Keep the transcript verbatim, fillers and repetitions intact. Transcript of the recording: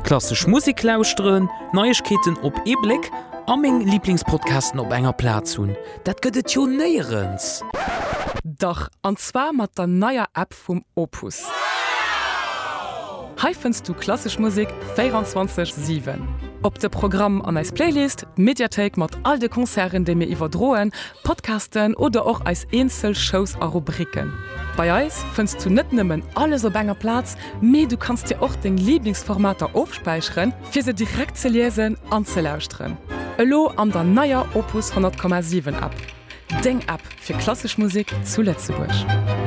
klassisch Musik lauschteren, Neuigkeiten op E-Blick, aming Lieblingspodcasten op enger Platz hun. Dat gëtt jo neierens. Doch anzwa mat der neuer App vum Opus. Hei findst du klassisch Musik vierundzwanzig sieben. Op de Programm an als Playlist, Mediathek mat all de Konzern, de mir iwwerdroen, Podcasten oder auch als Einzelshows a Rubriken. Bei Eis findst du net nimmen alles op enger Platz, me du kannst dir auch den Lieblingsformater aufspeichern, fir se direkt ze lesen an ze lauschtren. Elo an der neuer Opus hundert Komma sieben App. Deng App für klassisch Musik zu Lützeburg.